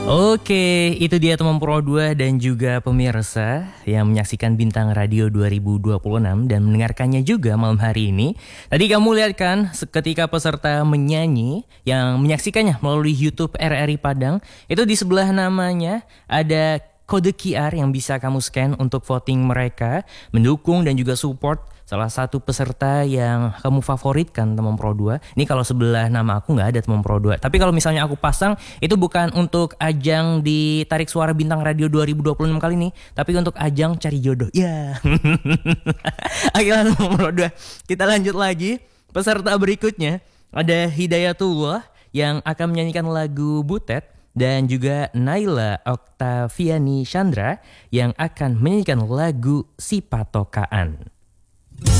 Oke, itu dia teman Pro 2 dan juga pemirsa yang menyaksikan Bintang Radio 2026 dan mendengarkannya juga malam hari ini. Tadi kamu lihat kan ketika peserta menyanyi yang menyaksikannya melalui YouTube RRI Padang, itu di sebelah namanya ada kode QR yang bisa kamu scan untuk voting mereka, mendukung dan juga support salah satu peserta yang kamu favoritkan teman Pro 2. Ini kalau sebelah nama aku nggak ada teman Pro 2. Tapi kalau misalnya aku pasang, itu bukan untuk ajang di Tarik Suara Bintang Radio 2026 kali ini, tapi untuk ajang cari jodoh. Ya. Akhirnya teman Pro 2. Kita lanjut lagi. Peserta berikutnya ada Hidayatullah yang akan menyanyikan lagu Butet. Dan juga Naila Oktaviani Chandra yang akan menyanyikan lagu Si Patokaan.